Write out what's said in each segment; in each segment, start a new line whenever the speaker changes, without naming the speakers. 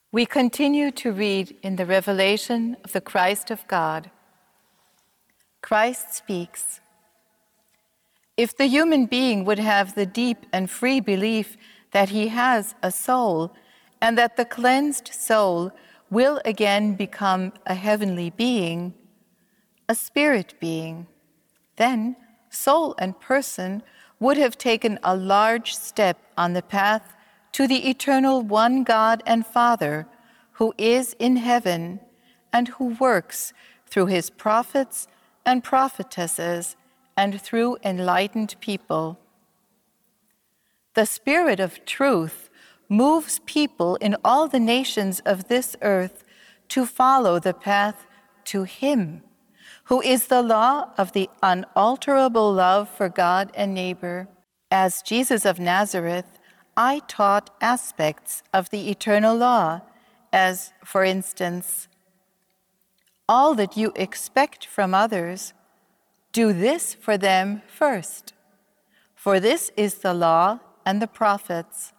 We continue to read in the revelation of the Christ of God. Christ speaks. If the human being would have the deep and free belief that he has a soul, and that the cleansed soul will again become a heavenly being, a spirit being, then soul and person would have taken a large step on the path to the eternal one God and Father, who is in heaven and who works through his prophets and prophetesses and through enlightened people. The Spirit of truth moves people in all the nations of this earth to follow the path to him, who is the law of the unalterable love for God and neighbor. As Jesus of Nazareth, I taught aspects of the eternal law, as, for instance, all that you expect from others, do this for them first, for this is the law and the prophets.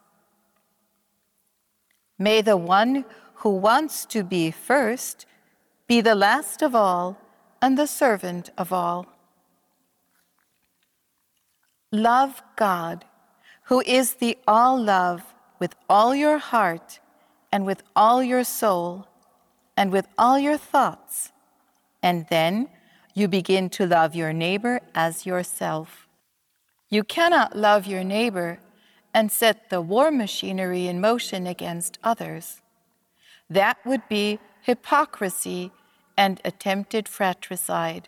May the one who wants to be first be the last of all and the servant of all. Love God, who is the all-love, with all your heart and with all your soul and with all your thoughts, and then you begin to love your neighbor as yourself. You cannot love your neighbor and set the war machinery in motion against others. That would be hypocrisy and attempted fratricide.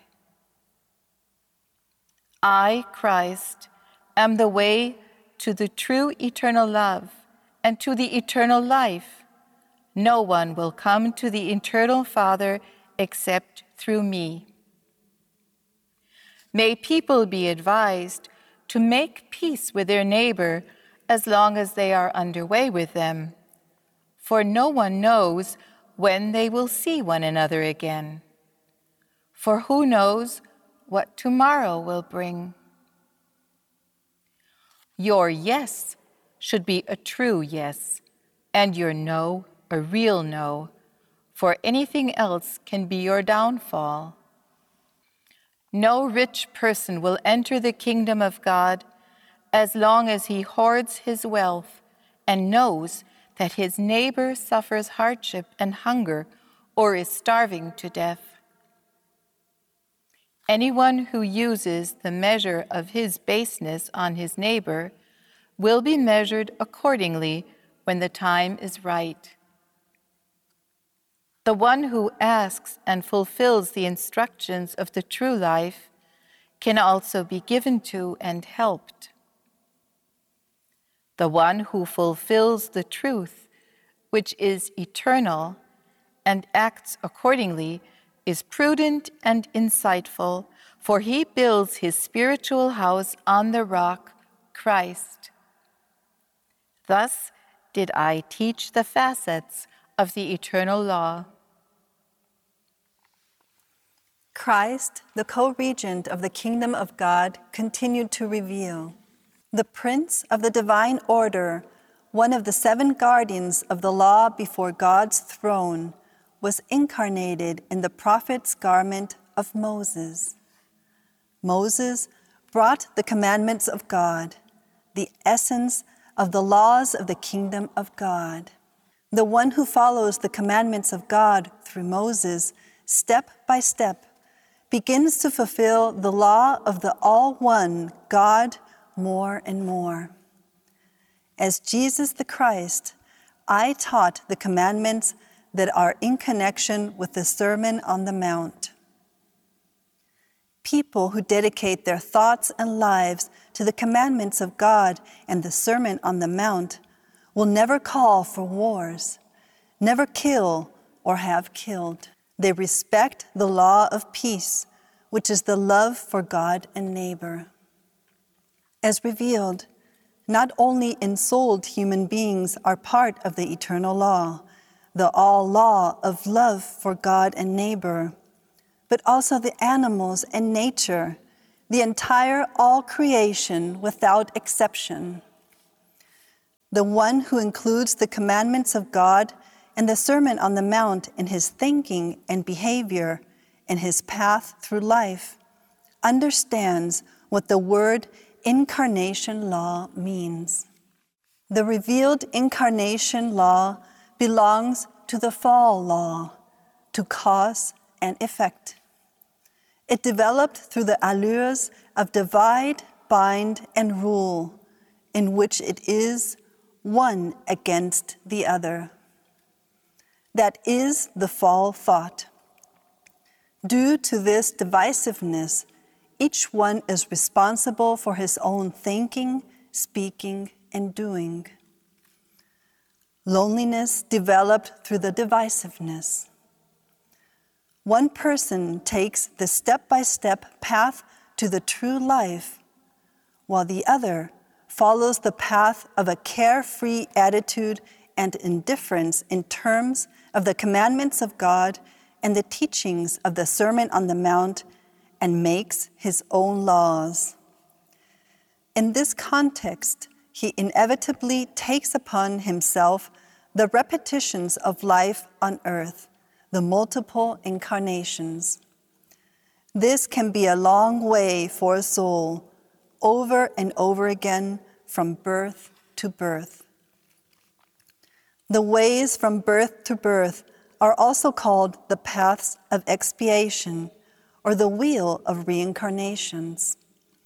I, Christ, am the way to the true eternal love and to the eternal life. No one will come to the eternal Father except through me. May people be advised to make peace with their neighbor as long as they are underway with them, for no one knows when they will see one another again. For who knows what tomorrow will bring? Your yes should be a true yes, and your no a real no, for anything else can be your downfall. No rich person will enter the kingdom of God as long as he hoards his wealth and knows that his neighbor suffers hardship and hunger or is starving to death. Anyone who uses the measure of his baseness on his neighbor will be measured accordingly when the time is right. The one who asks and fulfills the instructions of the true life can also be given to and helped. The one who fulfills the truth, which is eternal, and acts accordingly, is prudent and insightful, for he builds his spiritual house on the rock, Christ. Thus did I teach the facets of the eternal law.
Christ, the co-regent of the kingdom of God, continued to reveal. The Prince of the divine order, one of the 7 guardians of the law before God's throne, was incarnated in the prophet's garment of Moses. Moses brought the commandments of God, the essence of the laws of the kingdom of God. The one who follows the commandments of God through Moses, step by step, begins to fulfill the law of the all-one God more and more. As Jesus the Christ, I taught the commandments that are in connection with the Sermon on the Mount. People who dedicate their thoughts and lives to the commandments of God and the Sermon on the Mount will never call for wars, never kill or have killed. They respect the law of peace, which is the love for God and neighbor. As revealed, not only ensouled human beings are part of the eternal law, the all law of love for God and neighbor, but also the animals and nature, the entire all creation without exception. The one who includes the commandments of God and the Sermon on the Mount in his thinking and behavior, in his path through life, understands what the word incarnation law means. The revealed incarnation law belongs to the fall law, to cause and effect. It developed through the allures of divide, bind, and rule, in which it is one against the other. That is the fall thought. Due to this divisiveness, each one is responsible for his own thinking, speaking, and doing. Loneliness developed through the divisiveness. One person takes the step-by-step path to the true life, while the other follows the path of a carefree attitude and indifference in terms of the commandments of God and the teachings of the Sermon on the Mount, and makes his own laws. In this context, he inevitably takes upon himself the repetitions of life on earth, the multiple incarnations. This can be a long way for a soul, over and over again, from birth to birth. The ways from birth to birth are also called the paths of expiation, or the wheel of reincarnations.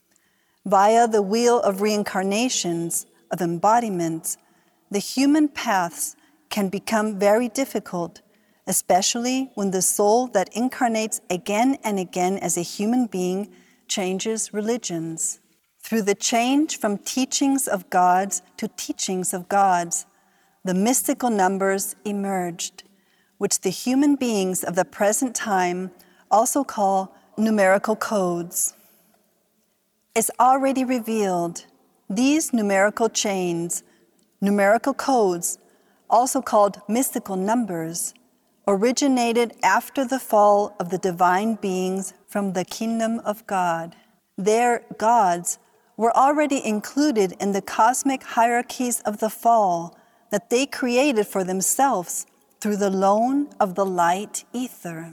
Via the wheel of reincarnations, of embodiments, the human paths can become very difficult, especially when the soul that incarnates again and again as a human being changes religions. Through the change from teachings of gods to teachings of gods, the mystical numbers emerged, which the human beings of the present time also call numerical codes. As already revealed, these numerical chains, numerical codes, also called mystical numbers, originated after the fall of the divine beings from the kingdom of God. Their gods were already included in the cosmic hierarchies of the fall that they created for themselves through the loan of the light ether.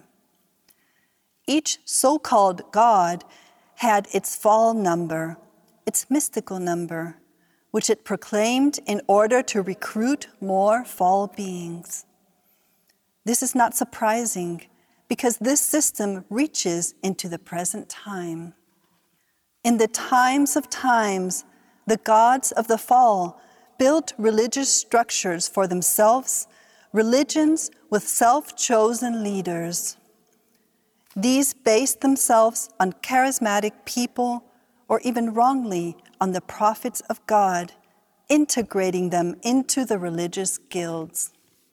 Each so-called God had its fall number, its mystical number, which it proclaimed in order to recruit more fall beings. This is not surprising, because this system reaches into the present time. In the times of times, the gods of the fall built religious structures for themselves, religions with self-chosen leaders. These based themselves on charismatic people, or even wrongly on the prophets of God, integrating them into the religious guilds.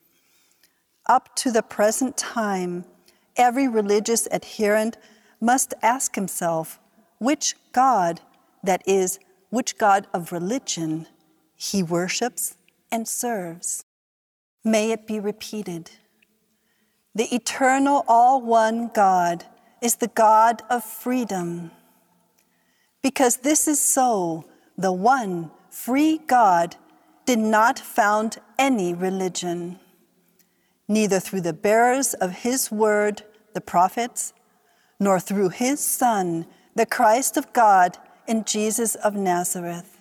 Up to the present time, every religious adherent must ask himself which God, that is, which God of religion, he worships and serves. May it be repeated. The eternal all-one God is the God of freedom. Because this is so, the one free God did not found any religion, neither through the bearers of his word, the prophets, nor through his Son, the Christ of God, in Jesus of Nazareth.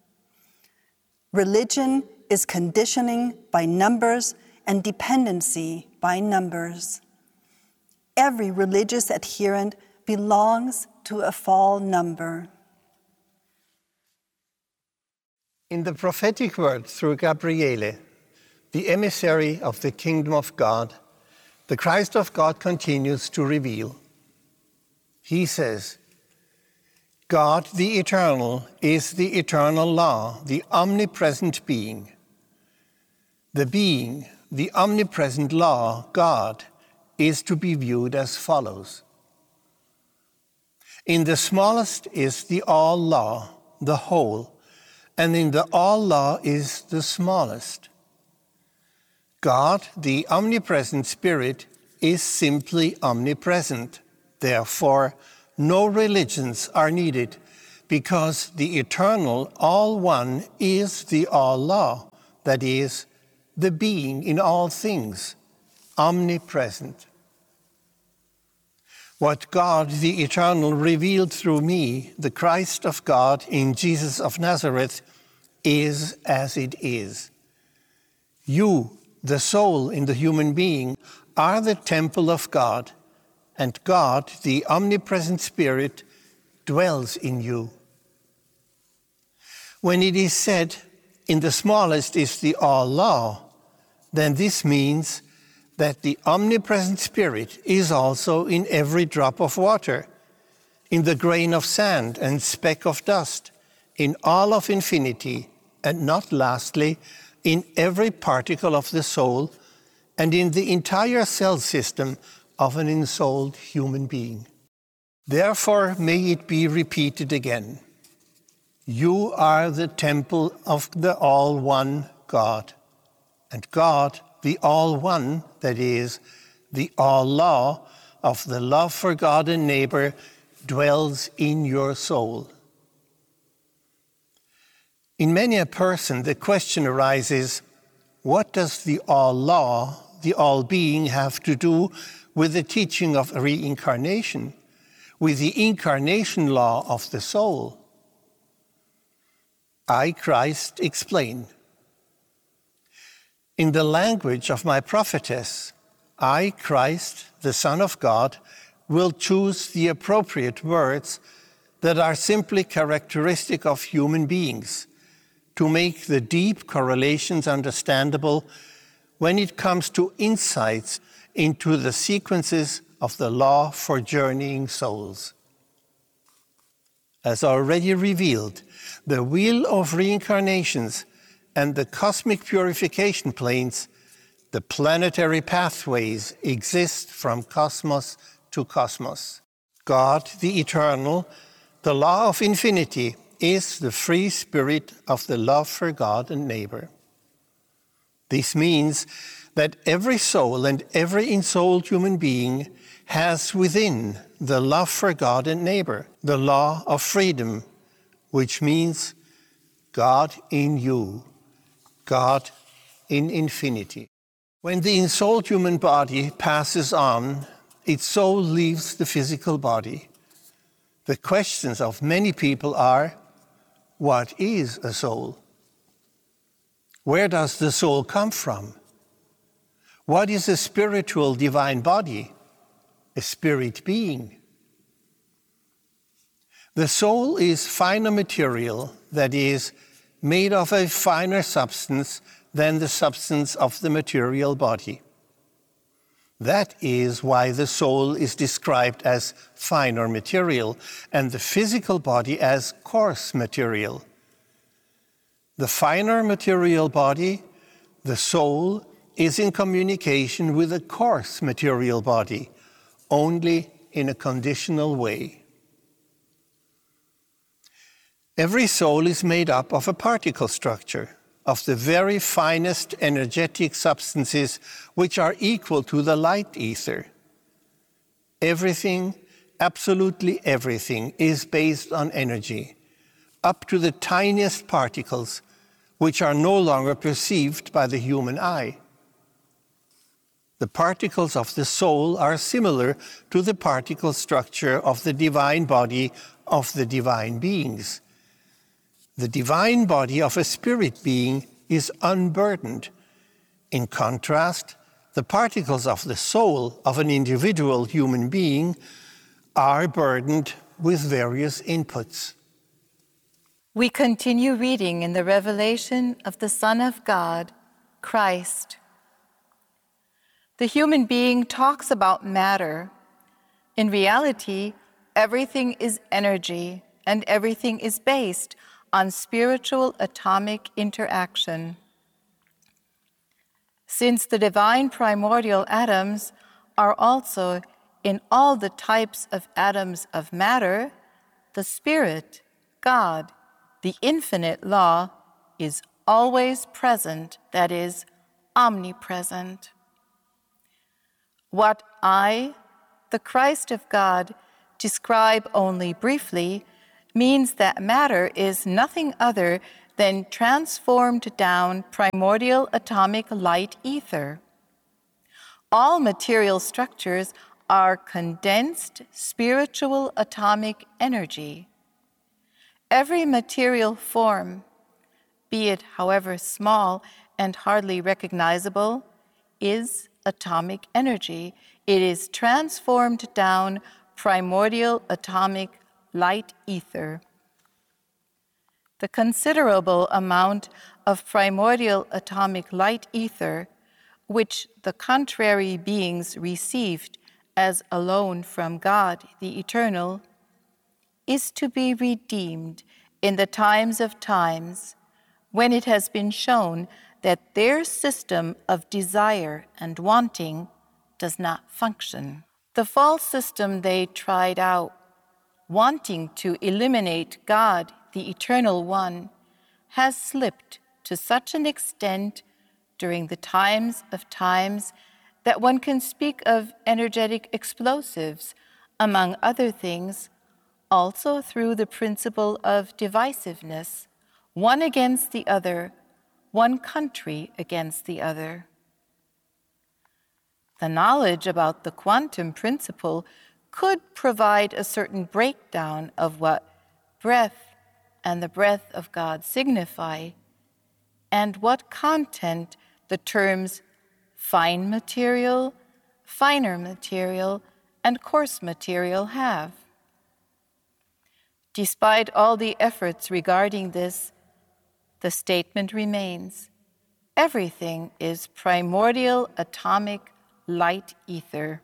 Religion is conditioning by numbers and dependency by numbers. Every religious adherent belongs to a fall number.
In the prophetic word through Gabriele, the emissary of the kingdom of God, the Christ of God continues to reveal. He says, God the eternal is the eternal law, the omnipresent being. The omnipresent law, God, is to be viewed as follows. In the smallest is the all law, the whole, and in the all law is the smallest. God, the omnipresent Spirit, is simply omnipresent. Therefore, no religions are needed, because the eternal all one is the all law, that is, the being in all things, omnipresent. What God, the Eternal, revealed through me, the Christ of God in Jesus of Nazareth, is as it is. You, the soul in the human being, are the temple of God, and God, the omnipresent Spirit, dwells in you. When it is said, in the smallest is the all-law, then this means that the omnipresent Spirit is also in every drop of water, in the grain of sand and speck of dust, in all of infinity, and not lastly, in every particle of the soul, and in the entire cell system of an ensouled human being. Therefore, may it be repeated again. You are the temple of the All-One God, and God, the All-One, that is, the All-Law of the love for God and neighbor, dwells in your soul. In many a person, the question arises, what does the All-Law, the All-Being, have to do with the teaching of reincarnation, with the incarnation law of the soul? I, Christ, explain. In the language of my prophetess, I, Christ, the Son of God, will choose the appropriate words that are simply characteristic of human beings to make the deep correlations understandable when it comes to insights into the sequences of the law for journeying souls. As already revealed, the wheel of reincarnations and the cosmic purification planes, the planetary pathways, exist from cosmos to cosmos. God, the Eternal, the law of infinity, is the free spirit of the love for God and neighbor. This means that every soul and every ensouled human being has within the love for God and neighbor, the law of freedom, which means God in you, God in infinity. When the ensouled human body passes on, its soul leaves the physical body. The questions of many people are, what is a soul? Where does the soul come from? What is a spiritual divine body, a spirit being? The soul is finer material, that is, made of a finer substance than the substance of the material body. That is why the soul is described as finer material and the physical body as coarse material. The finer material body, the soul, is in communication with a coarse material body, only in a conditional way. Every soul is made up of a particle structure, of the very finest energetic substances which are equal to the light ether. Everything, absolutely everything, is based on energy, up to the tiniest particles, which are no longer perceived by the human eye. The particles of the soul are similar to the particle structure of the divine body of the divine beings. The divine body of a spirit being is unburdened. In contrast, the particles of the soul of an individual human being are burdened with various inputs.
We continue reading in the revelation of the Son of God, Christ. The human being talks about matter. In reality, everything is energy, and everything is based on spiritual atomic interaction. Since the divine primordial atoms are also in all the types of atoms of matter, the Spirit, God, the infinite law, is always present, that is, omnipresent. What I, the Christ of God, describe only briefly means that matter is nothing other then transformed down primordial atomic light ether. All material structures are condensed spiritual atomic energy. Every material form, be it however small and hardly recognizable, is atomic energy. It is transformed down primordial atomic light ether. The considerable amount of primordial atomic light ether, which the contrary beings received as a loan from God the Eternal, is to be redeemed in the times of times, when it has been shown that their system of desire and wanting does not function. The false system they tried out, wanting to eliminate God, the Eternal One, has slipped to such an extent during the times of times that one can speak of energetic explosives, among other things, also through the principle of divisiveness, one against the other, one country against the other. The knowledge about the quantum principle could provide a certain breakdown of what breath and the breath of God signify, and what content the terms fine material, finer material, and coarse material have. Despite all the efforts regarding this, the statement remains: everything is primordial atomic light ether.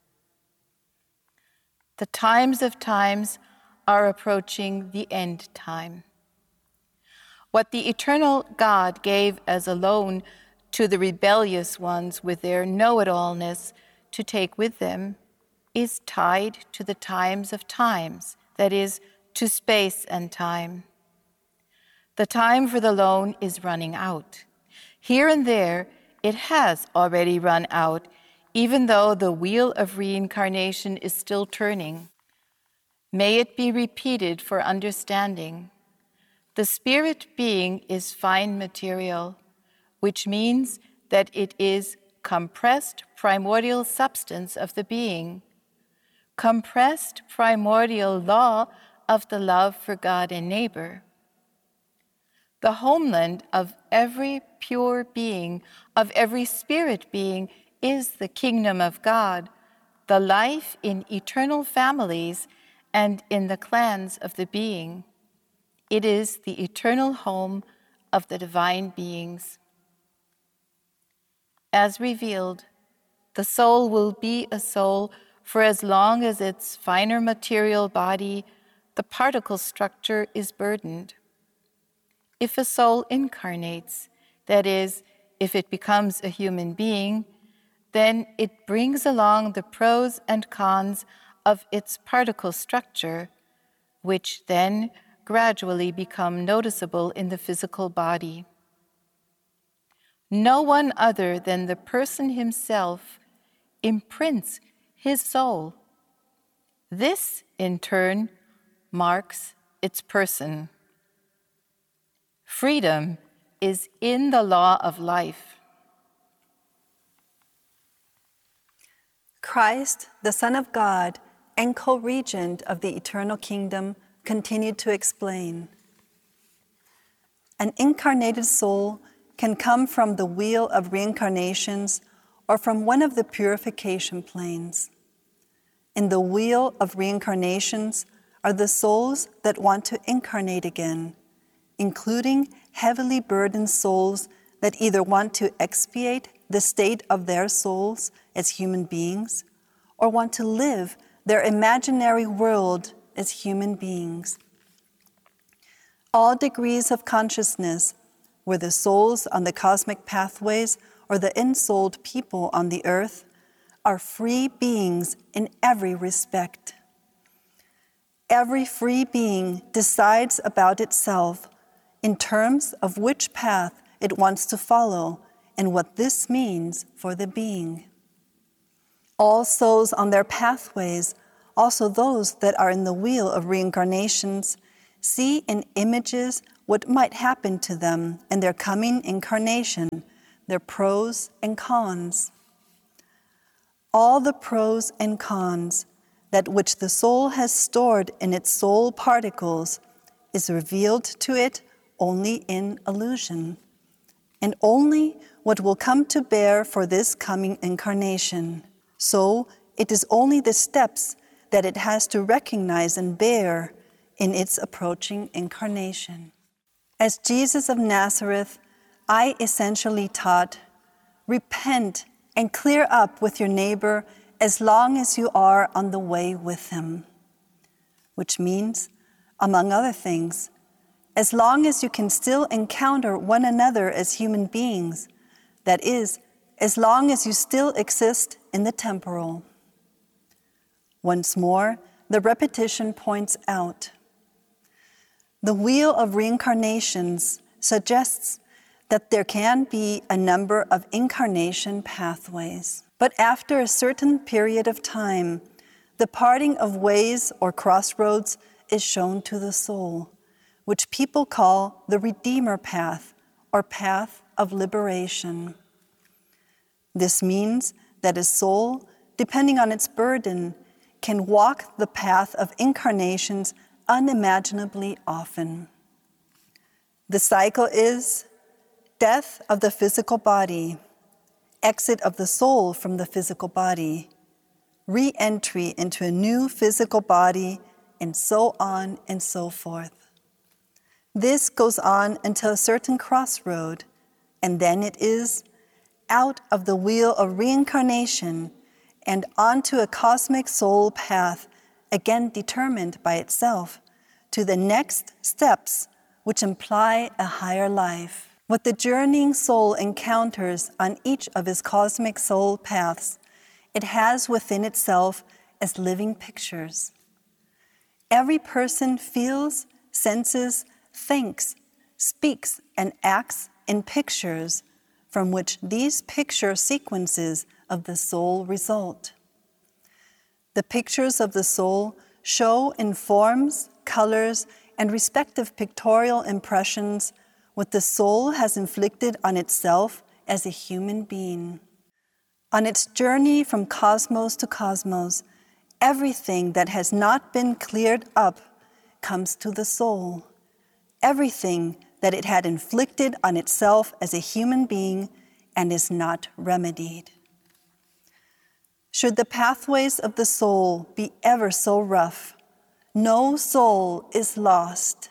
The times of times are approaching the end time. What the eternal God gave as a loan to the rebellious ones with their know-it-allness to take with them is tied to the times of times, that is, to space and time. The time for the loan is running out. Here and there, it has already run out, even though the wheel of reincarnation is still turning. May it be repeated for understanding. The spirit being is fine material, which means that it is compressed primordial substance of the being, compressed primordial law of the love for God and neighbor. The homeland of every pure being, of every spirit being, is the kingdom of God, the life in eternal families and in the clans of the being. It is the eternal home of the divine beings. As revealed, the soul will be a soul for as long as its finer material body, the particle structure, is burdened. If a soul incarnates, that is, if it becomes a human being, then it brings along the pros and cons of its particle structure, which then gradually become noticeable in the physical body. No one other than the person himself imprints his soul. This, in turn, marks its person. Freedom is in the law of life.
Christ, the Son of God and co-regent of the eternal kingdom, continued to explain. An incarnated soul can come from the wheel of reincarnations or from one of the purification planes. In the wheel of reincarnations are the souls that want to incarnate again, including heavily burdened souls that either want to expiate the state of their souls as human beings or want to live their imaginary world as human beings. All degrees of consciousness, whether souls on the cosmic pathways or the ensouled people on the earth, are free beings in every respect. Every free being decides about itself in terms of which path it wants to follow and what this means for the being. All souls on their pathways, also those that are in the wheel of reincarnations, see in images what might happen to them in their coming incarnation, their pros and cons. All the pros and cons, that which the soul has stored in its soul particles, is revealed to it only in illusion, and only what will come to bear for this coming incarnation. So it is only the steps that it has to recognize and bear in its approaching incarnation. As Jesus of Nazareth, I essentially taught, repent and clear up with your neighbor as long as you are on the way with him. Which means, among other things, as long as you can still encounter one another as human beings, that is, as long as you still exist in the temporal. Once more, the repetition points out. The wheel of reincarnations suggests that there can be a number of incarnation pathways. But after a certain period of time, the parting of ways or crossroads is shown to the soul, which people call the Redeemer path or path of liberation. This means that a soul, depending on its burden, can walk the path of incarnations unimaginably often. The cycle is death of the physical body, exit of the soul from the physical body, re-entry into a new physical body, and so on and so forth. This goes on until a certain crossroad, and then it is out of the wheel of reincarnation and onto a cosmic soul path, again determined by itself, to the next steps which imply a higher life. What the journeying soul encounters on each of his cosmic soul paths, it has within itself as living pictures. Every person feels, senses, thinks, speaks, and acts in pictures from which these picture sequences of the soul result. The pictures of the soul show in forms, colors, and respective pictorial impressions what the soul has inflicted on itself as a human being. On its journey from cosmos to cosmos, everything that has not been cleared up comes to the soul. Everything that it had inflicted on itself as a human being and is not remedied. Should the pathways of the soul be ever so rough, no soul is lost.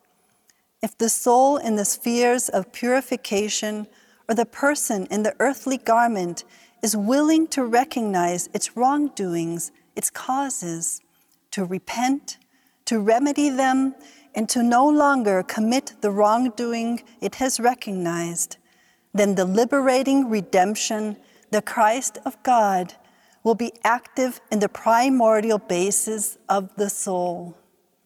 If the soul in the spheres of purification or the person in the earthly garment is willing to recognize its wrongdoings, its causes, to repent, to remedy them, and to no longer commit the wrongdoing it has recognized, then the liberating redemption, the Christ of God, will be active in the primordial basis of the soul.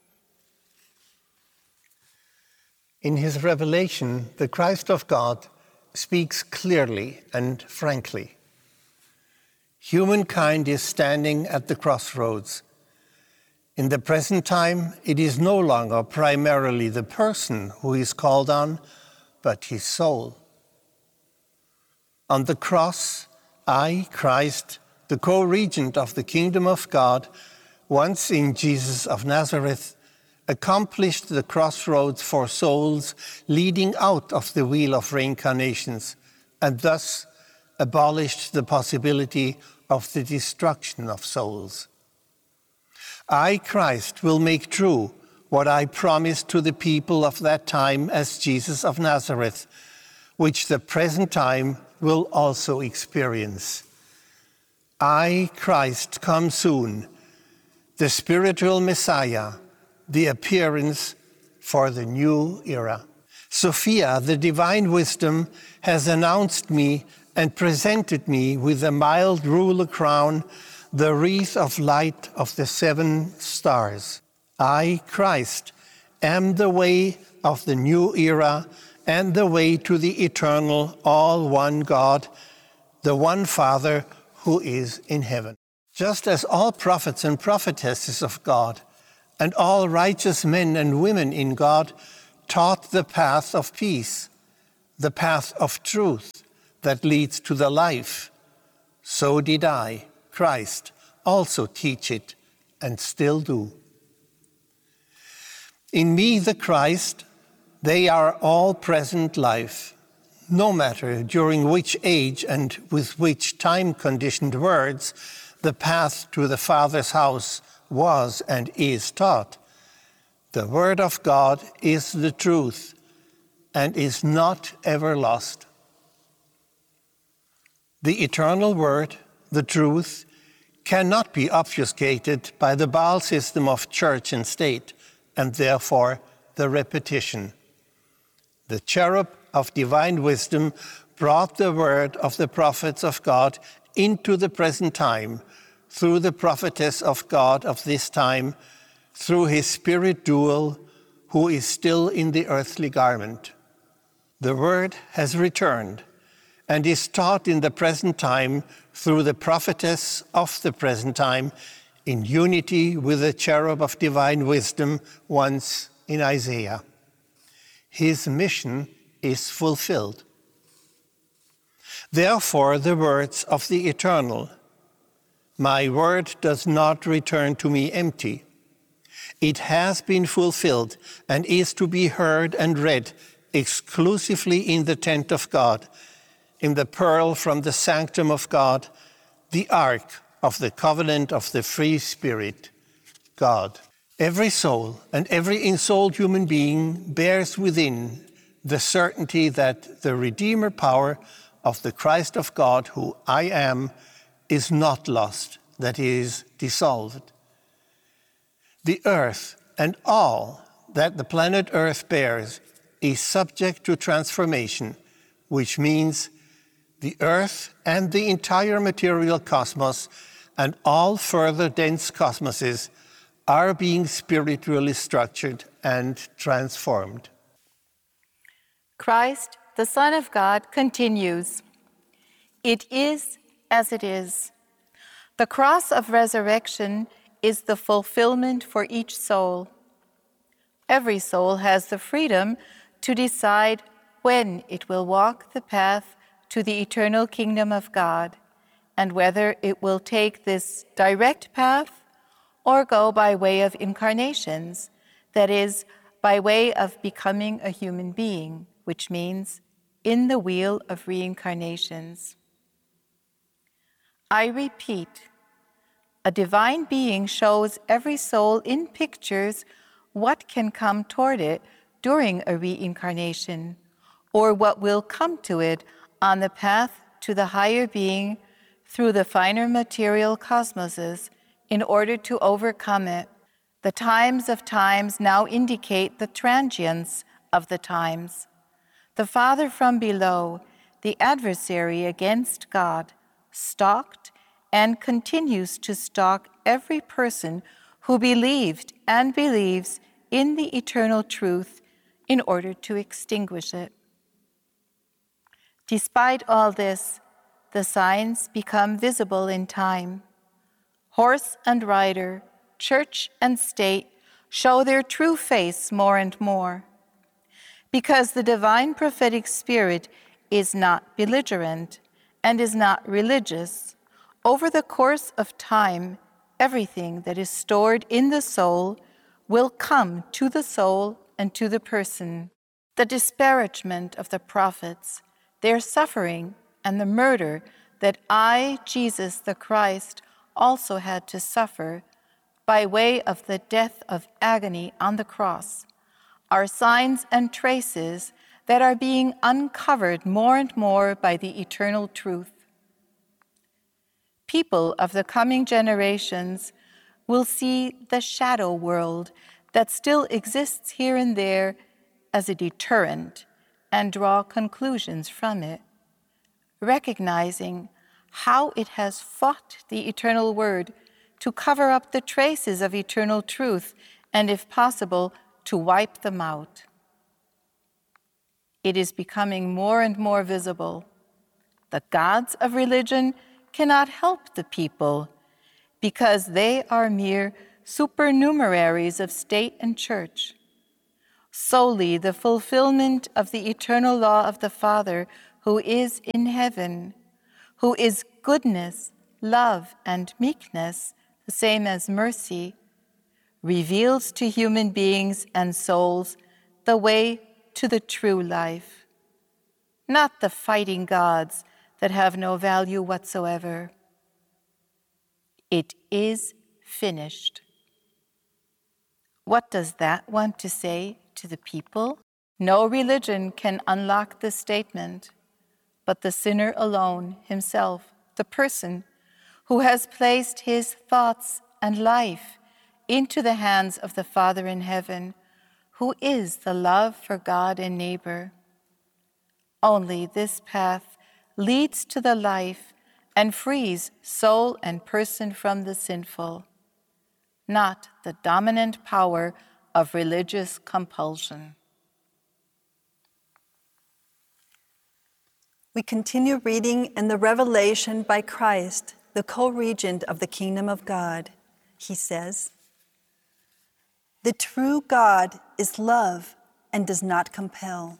In his revelation, the Christ of God speaks clearly and frankly. Humankind is standing at the crossroads. In the present time, it is no longer primarily the person who is called on, but his soul. On the cross, I, Christ, the co-regent of the kingdom of God, once in Jesus of Nazareth, accomplished the crossroads for souls leading out of the wheel of reincarnations, and thus abolished the possibility of the destruction of souls. I, Christ, will make true what I promised to the people of that time as Jesus of Nazareth, which the present time will also experience. I, Christ, come soon, the spiritual Messiah, the appearance for the new era. Sophia, the divine wisdom, has announced me and presented me with the mild ruler crown, the wreath of light of the 7 stars. I, Christ, am the way of the new era and the way to the eternal, all one God, the one Father who is in heaven. Just as all prophets and prophetesses of God and all righteous men and women in God taught the path of peace, the path of truth that leads to the life, so did I, Christ, also teach it and still do. In me, the Christ, they are all present life, no matter during which age and with which time-conditioned words the path to the Father's house was and is taught. The Word of God is the truth and is not ever lost. The eternal Word, the truth, cannot be obfuscated by the Baal system of church and state, and therefore the repetition. The cherub of divine wisdom brought the word of the prophets of God into the present time through the prophetess of God of this time, through his spirit dual, who is still in the earthly garment. The word has returned and is taught in the present time through the prophetess of the present time, in unity with the cherub of divine wisdom once in Isaiah. His mission is fulfilled. Therefore, the words of the Eternal, "My word does not return to me empty. It has been fulfilled and is to be heard and read exclusively in the tent of God, in the pearl from the sanctum of God, the ark of the covenant of the free Spirit, God." Every soul and every ensouled human being bears within the certainty that the Redeemer power of the Christ of God, who I am, is not lost, that is, dissolved. The earth and all that the planet Earth bears is subject to transformation, which means the earth and the entire material cosmos and all further dense cosmoses are being spiritually structured and transformed.
Christ, the Son of God, continues, "It is as it is." The cross of resurrection is the fulfillment for each soul. Every soul has the freedom to decide when it will walk the path to the eternal kingdom of God, and whether it will take this direct path or go by way of incarnations, that is, by way of becoming a human being, which means in the wheel of reincarnations. I repeat, a divine being shows every soul in pictures what can come toward it during a reincarnation, or what will come to it on the path to the higher being through the finer material cosmoses in order to overcome it. The times of times now indicate the transience of the times. The Father from below, the adversary against God, stalked and continues to stalk every person who believed and believes in the eternal truth in order to extinguish it. Despite all this, the signs become visible in time. Horse and rider, church and state show their true face more and more. Because the divine prophetic spirit is not belligerent and is not religious, over the course of time, everything that is stored in the soul will come to the soul and to the person. The disparagement of the prophets, their suffering, and the murder that I, Jesus the Christ, also had to suffer by way of the death of agony on the cross, are signs and traces that are being uncovered more and more by the eternal truth. People of the coming generations will see the shadow world that still exists here and there as a deterrent and draw conclusions from it, recognizing how it has fought the eternal word to cover up the traces of eternal truth and, if possible, to wipe them out. It is becoming more and more visible. The gods of religion cannot help the people because they are mere supernumeraries of state and church. solely the fulfillment of the eternal law of the Father who is in heaven, who is goodness, love, and meekness, the same as mercy, reveals to human beings and souls the way to the true life, not the fighting gods that have no value whatsoever. It is finished. What does that want to say to the people? No religion can unlock this statement, but the sinner alone himself, the person who has placed his thoughts and life into the hands of the Father in heaven, who is the love for God and neighbor. Only this path leads to the life and frees soul and person from the sinful, not the dominant power of religious compulsion.
We continue reading in the Revelation by Christ, the co-regent of the kingdom of God. He says, "The true God is love and does not compel.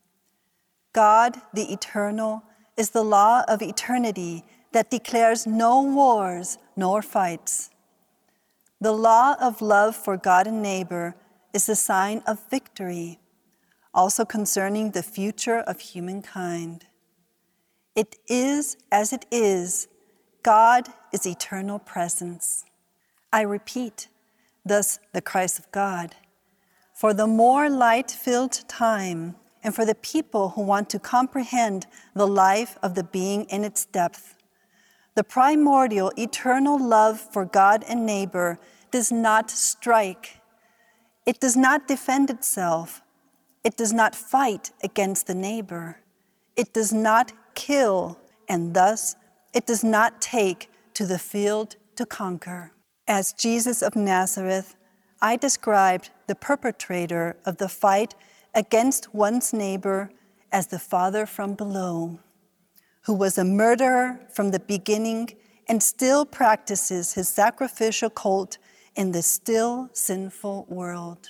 God, the eternal, is the law of eternity that declares no wars nor fights. The law of love for God and neighbor is the sign of victory, also concerning the future of humankind. It is as it is. God is eternal presence. I repeat, thus the Christ of God. For the more light-filled time, and for the people who want to comprehend the life of the being in its depth, the primordial eternal love for God and neighbor does not strike. It does not defend itself. It does not fight against the neighbor. It does not kill, and thus it does not take to the field to conquer. As Jesus of Nazareth, I described the perpetrator of the fight against one's neighbor as the Father from below, who was a murderer from the beginning and still practices his sacrificial cult in the still sinful world.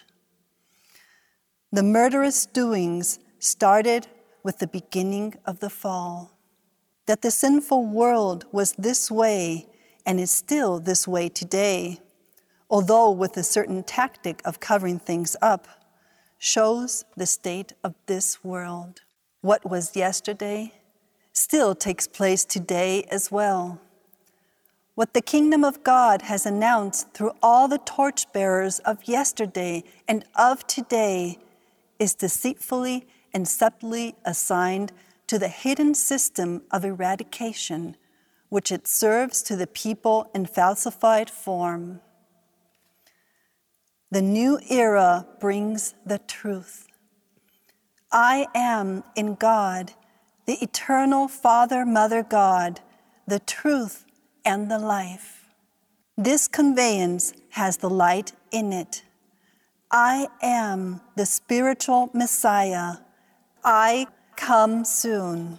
The murderous doings started with the beginning of the fall. That the sinful world was this way and is still this way today, although with a certain tactic of covering things up, shows the state of this world. What was yesterday still takes place today as well. What the kingdom of God has announced through all the torchbearers of yesterday and of today is deceitfully and subtly assigned to the hidden system of eradication, which it serves to the people in falsified form. The new era brings the truth. I am in God, the eternal Father, Mother God, the truth and the life. This conveyance has the light in it. I am the spiritual Messiah. I come soon.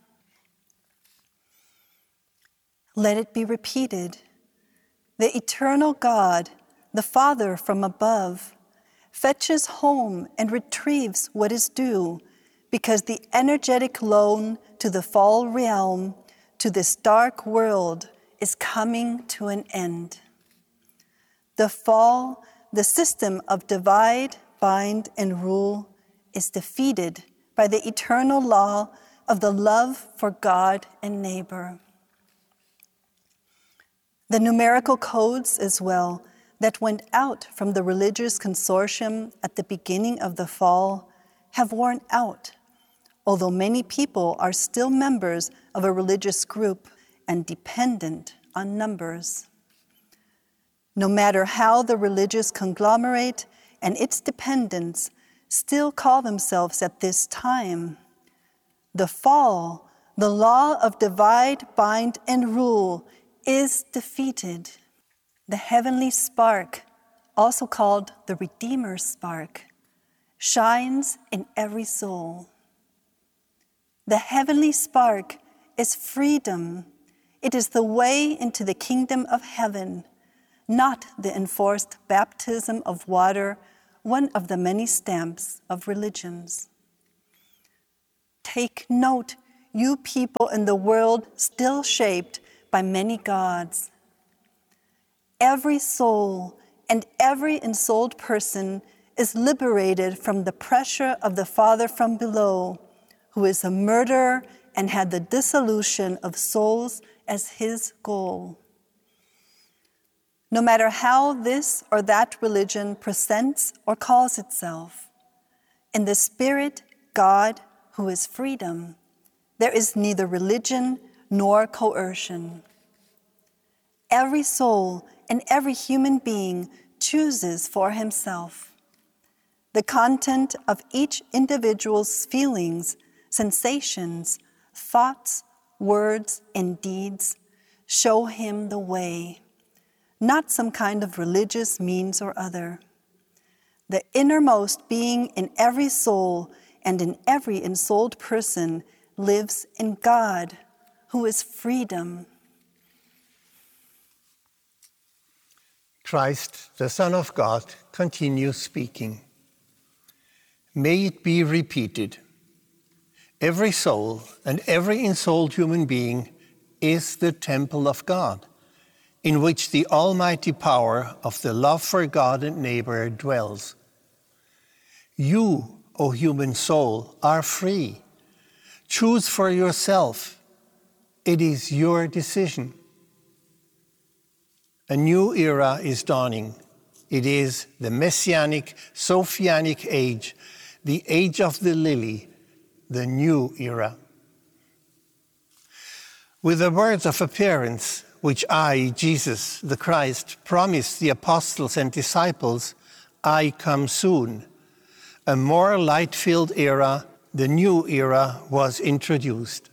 Let it be repeated. The eternal God, the Father from above, fetches home and retrieves what is due, because the energetic loan to the fall realm, to this dark world, is coming to an end. The fall, the system of divide, bind, and rule, is defeated by the eternal law of the love for God and neighbor. The numerical codes as well that went out from the religious consortium at the beginning of the fall have worn out, although many people are still members of a religious group and dependent on numbers. No matter how the religious conglomerate and its dependents still call themselves at this time, the fall, the law of divide, bind, and rule, is defeated. The heavenly spark, also called the Redeemer spark, shines in every soul. The heavenly spark is freedom. It is the way into the kingdom of heaven, not the enforced baptism of water one of the many stamps of religions. Take note, you people in the world still shaped by many gods. Every soul and every ensouled person is liberated from the pressure of the Father from below, who is a murderer and had the dissolution of souls as his goal. No matter how this or that religion presents or calls itself, in the Spirit, God, who is freedom, there is neither religion nor coercion. Every soul and every human being chooses for himself. The content of each individual's feelings, sensations, thoughts, words, and deeds show him the way, not some kind of religious means or other. The innermost being in every soul and in every ensouled person lives in God, who is freedom.
Christ, the Son of God, continues speaking. May it be repeated. Every soul and every ensouled human being is the temple of God, in which the almighty power of the love for God and neighbor dwells. You, O human soul, are free. Choose for yourself. It is your decision. A new era is dawning. It is the Messianic, Sophianic age, the age of the lily, the new era. With the words of appearance, which I, Jesus, the Christ, promised the apostles and disciples, I come soon, a more light-filled era, the new era, was introduced.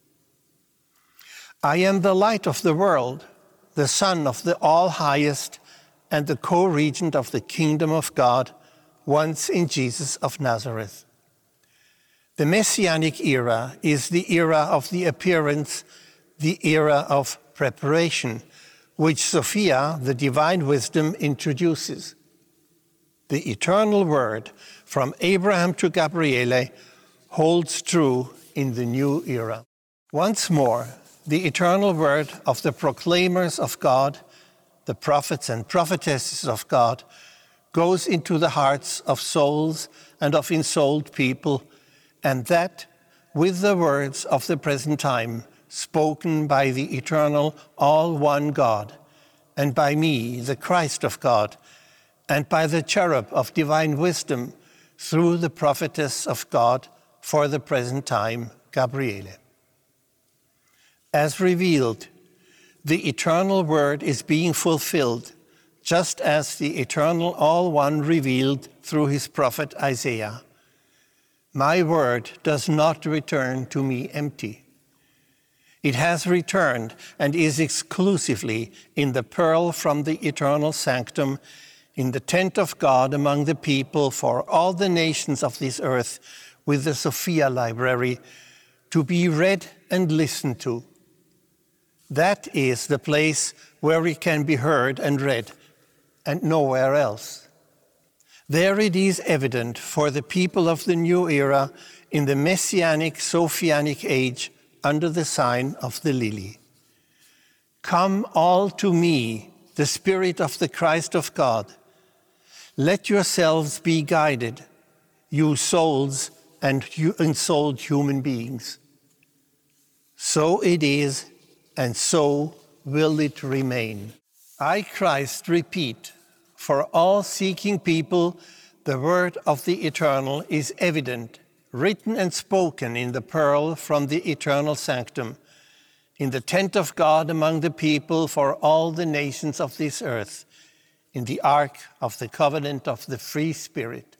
I am the light of the world, the Son of the All-Highest, and the co-regent of the kingdom of God, once in Jesus of Nazareth. The Messianic era is the era of the appearance, the era of preparation, which Sophia, the divine wisdom, introduces. The eternal word from Abraham to Gabriele holds true in the new era. Once more, the eternal word of the proclaimers of God, the prophets and prophetesses of God, goes into the hearts of souls and of ensouled people, and that with the words of the present time, spoken by the eternal, all-one God, and by me, the Christ of God, and by the cherub of divine wisdom, through the prophetess of God for the present time, Gabriele. As revealed, the eternal word is being fulfilled, just as the eternal all-one revealed through his prophet Isaiah. My word does not return to me empty. It has returned and is exclusively in the pearl from the eternal sanctum, in the tent of God among the people for all the nations of this earth, with the Sophia Library, to be read and listened to. That is the place where it can be heard and read, and nowhere else. There it is evident for the people of the new era in the Messianic, Sophianic age under the sign of the lily. Come all to me, the Spirit of the Christ of God. Let yourselves be guided, you souls and you ensouled human beings. So it is, and so will it remain. I, Christ, repeat, for all seeking people, the word of the eternal is evident, written and spoken in the pearl from the eternal sanctum, in the tent of God among the people for all the nations of this earth, in the ark of the covenant of the free Spirit.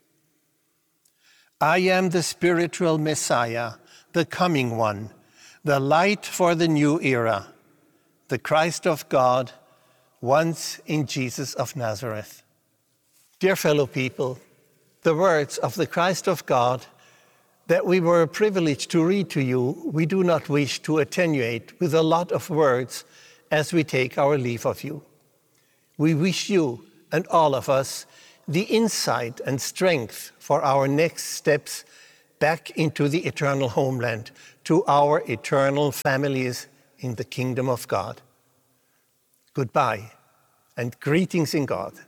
I am the spiritual Messiah, the coming one, the light for the new era, the Christ of God, once in Jesus of Nazareth. Dear fellow people, the words of the Christ of God that we were privileged to read to you, we do not wish to attenuate with a lot of words as we take our leave of you. We wish you and all of us the insight and strength for our next steps back into the eternal homeland, to our eternal families in the kingdom of God. Goodbye and greetings in God.